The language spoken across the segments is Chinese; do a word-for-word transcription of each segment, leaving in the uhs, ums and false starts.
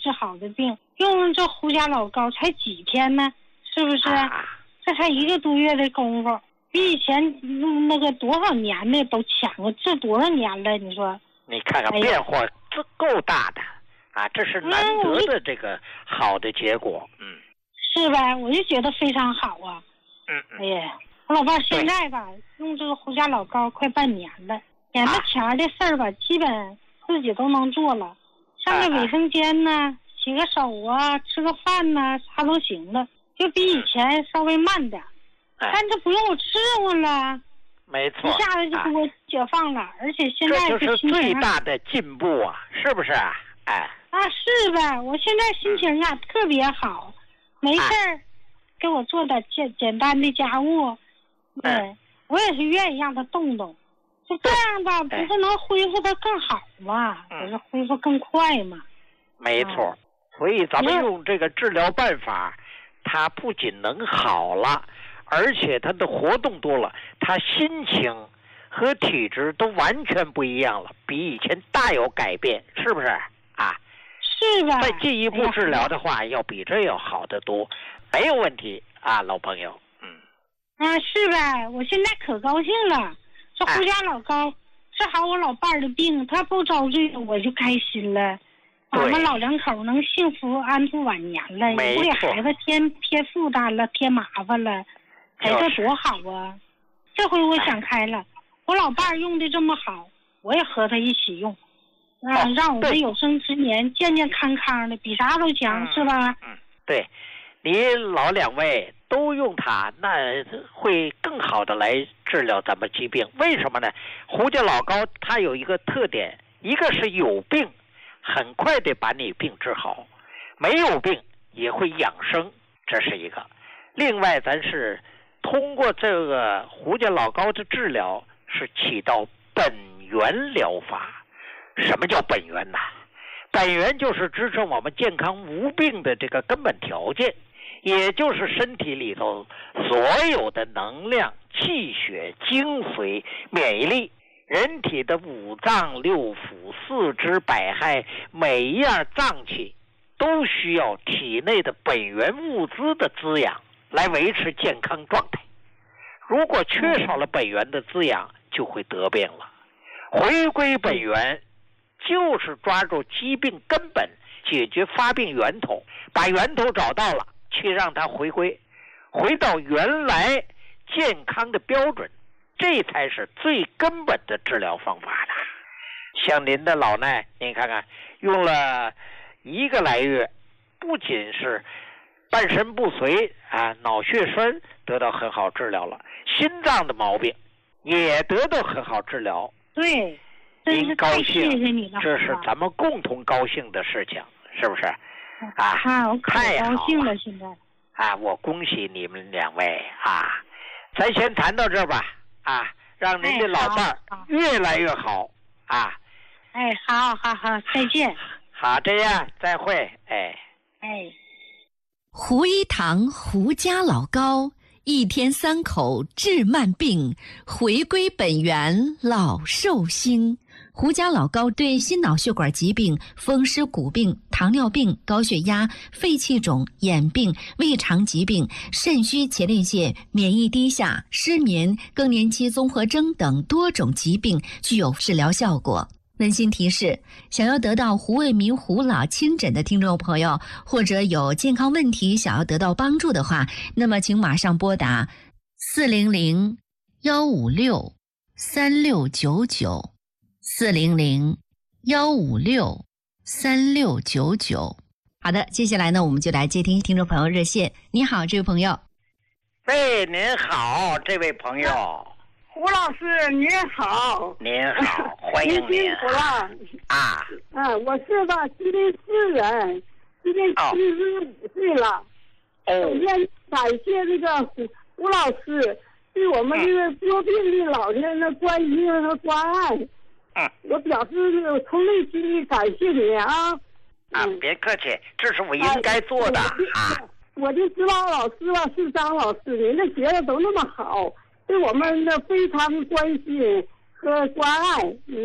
治好的病，用这胡家老膏才几天呢，是不是？ 啊、 这才一个多月的功夫，比以前用那个多少年的都强了，这多少年了？你说？ 你看看变化这够大的、哎、啊，这是难得的这个好的结果，嗯， 是呗？我就觉得非常好啊。 嗯嗯。 哎呀，我老伴现在吧，用这个胡家老膏快半年了，眼巴前的事儿吧，基本自己都能做了。上个卫生间呢，啊、洗个手啊，吃个饭呐、啊，啥都行了，就比以前稍微慢点， 哎、 但这不用我伺候了。 没错， 一下子就给我解放了，啊、而且现在这就是最大的进步啊，是不是啊？哎， 啊是呗，我现在心情啊、嗯、特别好，没事儿、哎、给我做点简简单的家务，对、嗯，我也是愿意让他动动，就这样吧，不是能恢复的更好嘛，不、哎、是恢复更快嘛？ 没错、啊，所以咱们用这个治疗办法，它不仅能好了。而且他的活动多了，他心情和体质都完全不一样了，比以前大有改变，是不是啊？ 是吧？ 再进一步治疗的话，哎、要比这要好得多，没有问题啊，老朋友。嗯。 啊，是呗，我现在可高兴了，这胡家老膏、哎、治好我老伴儿的病，他不遭罪，我就开心了。我们老两口能幸福安度晚年了，也不给孩子添添负担了，添麻烦了。哎，这多好啊！这回我想开了，我老伴儿用的这么好，我也和他一起用，啊， 哦、 让我们有生之年健健康康的，比啥都强， 嗯、 是吧？ 嗯，对，你老两位都用它，那会更好的来治疗咱们疾病。为什么呢？胡家老膏它有一个特点，一个是有病，很快的把你病治好；没有病也会养生，这是一个。另外，咱是通过这个胡家老膏的治疗，是起到本源疗法。什么叫本源呢？本源就是支撑我们健康无病的这个根本条件，也就是身体里头所有的能量、气血、精髓、免疫力，人体的五脏六腑、四肢百骸，每一样脏器都需要体内的本源物资的滋养来维持健康状态。如果缺少了本源的滋养，就会得病了。回归本源就是抓住疾病根本，解决发病源头，把源头找到了，去让它回归回到原来健康的标准，这才是最根本的治疗方法的。像您的老奈，您看看用了一个来月，不仅是半身不遂啊，脑血栓得到很好治疗了，心脏的毛病也得到很好治疗。 对， 您高兴， 谢谢你了， 这是咱们共同高兴的事情，是不是？ 啊，啊我可高兴了，现在啊，我恭喜你们两位啊！咱先谈到这儿吧，啊，让您的老伴儿越来越好啊！ 哎，好好好，再见。 好，这样再会，哎哎。 胡一堂胡家老膏，一天三口治慢病，回归本源老寿星。胡家老膏对心脑血管疾病、风湿骨病、糖尿病、高血压、肺气肿、眼病、胃肠疾病、肾虚前列腺、免疫低下、失眠、更年期综合征等多种疾病具有治疗效果。温馨提示：想要得到胡卫民胡老亲诊的听众朋友，或者有健康问题想要得到帮助的话，那么请马上拨打四零零幺五六三六九九四零零幺五六三六九九。好的，接下来呢，我们就来接听听众朋友热线。你好，这位朋友。 喂，您好，这位朋友。 胡老师您好。 您好，欢迎您。 辛苦了啊。 啊，我是吧，吉林市人，今年七十五岁了。 哦。 首先感谢这个胡胡老师对我们这个多病的老人的关心和关爱。 嗯。 我表示从内心的感谢你啊。 啊，别客气，这是我应该做的啊。 我就知道老师吧是张老师，您的学的都那么好。对我们的非常关心和关爱，嗯呐，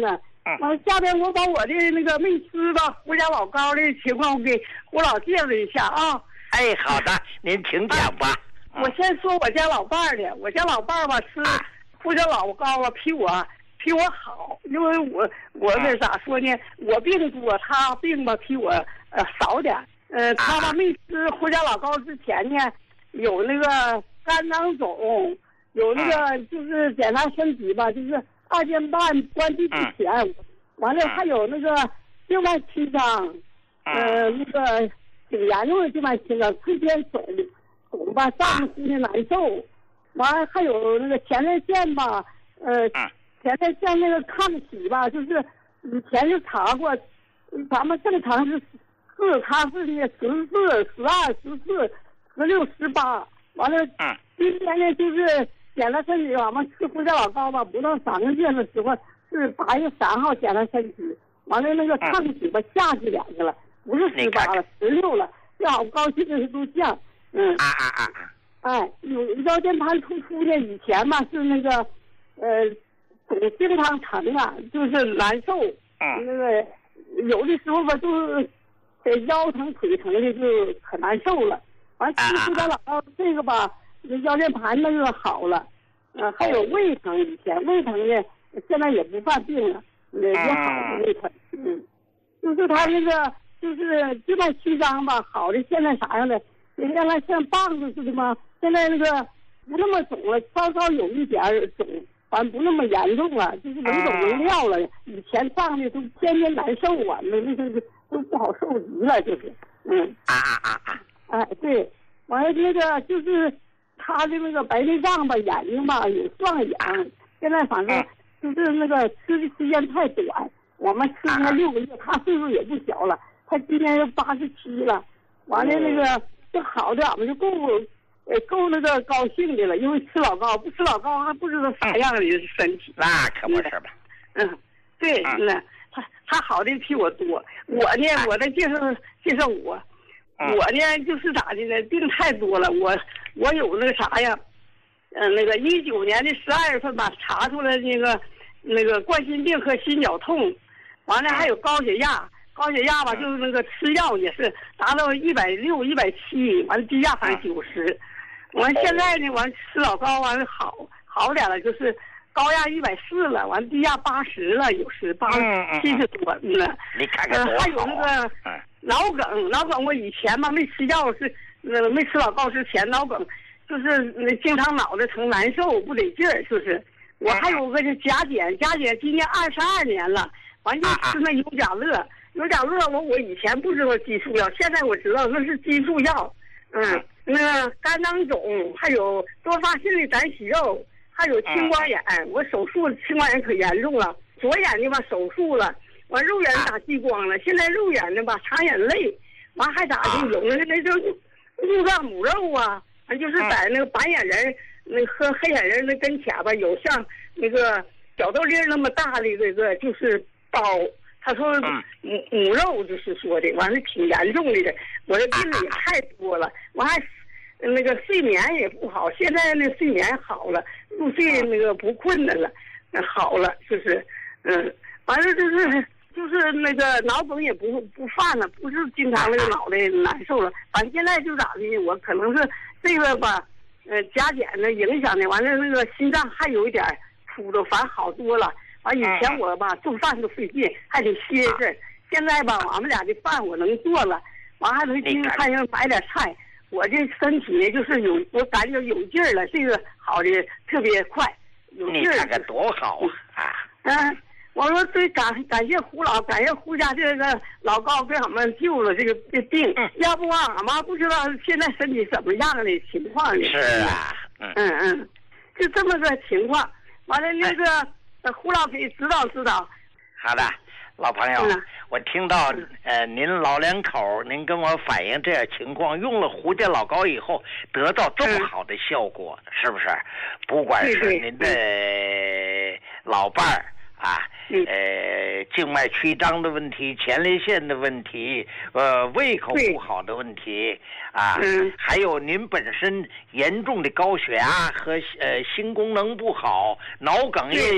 完了，下边我把我的那个没吃吧胡家老高的情况我给胡老介绍一下啊。 哎，好的，您请讲吧。 啊、我先说我家老伴儿的，我家老伴儿吧吃胡家老高啊，比我比我好，因为我我这咋说呢？我病多，他病吧比我呃少点。呃，他吧没吃胡家老高之前呢，有那个肝囊肿，有那个就是检查身体吧，就是二尖瓣关闭不全，完了还有那个静脉曲张，呃，那个挺严重的静脉曲张，椎间肿，肿吧站着呼吸难受，完了还有那个前列腺吧，呃，前列腺那个抗体吧，就是以前就查过，咱们正常是四，他是呢十四、十二、十四、十六、十八，完了，今天呢就是检查身体，我们吃胡家老高吧，不到三个月的时候是八月三号检查身体，完了那个抗体吧下去两个了，不是十八了，十六了，这好高兴的都降，嗯啊啊啊啊， 哎，有腰间盘突出呢，以前嘛是那个，呃，总经常疼啊，就是难受， 嗯， 那个有的时候吧就是腰疼腿疼的就可难受了，完吃胡家老高这个吧。腰间盘那个好了，呃，还有胃疼，以前胃疼呢，现在也不犯病了，也也好了胃疼，嗯，就是他那个就是静脉曲张吧，好的现在啥样的，原来像棒子似的嘛，现在那个不那么肿了，稍稍有一点肿，完不那么严重了，就是能肿能料了。以前胀的都天天难受啊，那那个都不好受极了，就是，嗯， 啊啊啊啊， 哎对，完了那个就是。他的那个白内障吧，眼睛吧有双眼，现在反正就是那个吃的时间太短，我们吃他六个月，他岁数也不小了，他今年八十七了，完了那个就好的，我们就够，呃够那个高兴的了，因为吃老高，不吃老高还不知道啥样的身体。 那可不是吧？ 嗯，对，那他他好的比我多，我呢，我再介绍介绍我。我呢，就是咋的呢？病太多了，我我有那个啥呀，嗯、呃，那个一九年的十二月份吧，查出来那个那个冠心病和心绞痛，完了还有高血压，高血压吧就是那个吃药也是达到一百六、一百七，完了低压反正九十，完现在呢，完吃老高完了好好点了，就是高压一百四了，完低压八十了，有时八七十多呢。 你看看多好、啊。 还有那个。脑梗，脑梗我以前嘛没吃药是，呃没吃老高之前脑梗，就是那经常脑袋疼难受不得劲儿，就是。我还有个就甲减，甲减今年二十二年了，完就吃那尤甲乐，尤甲乐我我以前不知道激素药，现在我知道那是激素药。嗯，那个肝囊肿，还有多发性的胆息肉，还有青光眼，我手术青光眼可严重了，左眼睛吧手术了。完肉眼打激光了，现在肉眼呢吧擦眼泪，完还咋的？有那个那就入脏母肉啊，完就是在那个白眼人那和黑眼人那跟前吧，有像那个小豆粒那么大的这个就是包。他说母母肉就是说的，完了挺严重的，我这病也太多了，我还那个睡眠也不好，现在那睡眠好了，入睡那个不困难了，好了就是嗯，完了就是。就是那个脑梗也不不犯了，不是经常那个脑袋难受了。反正现在就咋的，我可能是这个吧，呃，甲减的影响的，完了那个心脏还有一点突着，反正好多了。完以前我吧做饭都费劲，还得歇着。现在吧，俺们俩的饭我能做了，完还能去看人买点菜。我这身体呢，就是有我感觉有劲儿了，这个好的特别快，有劲儿。 你看看多好啊！ 嗯。我说最感感谢胡老，感谢胡家这个老高给俺们救了这个这病，嗯、要不啊，俺妈不知道现在身体怎么样的情况呢？ 是啊， 嗯嗯嗯，就这么个情况。完了那个、哎、胡老给指导指导。 好的，老朋友，嗯、我听到呃您老两口您跟我反映这样情况，用了胡家老高以后得到这么好的效果，嗯、是不是？不管是您的老伴儿。啊，呃，静脉曲张的问题，前列腺的问题，呃，胃口不好的问题，啊， 嗯、 还有您本身严重的高血压和呃心功能不好，脑梗也有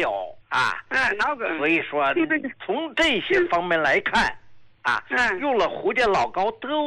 啊， 嗯，脑梗。 所以说从这些方面来看，啊， 嗯， 用了胡家老膏都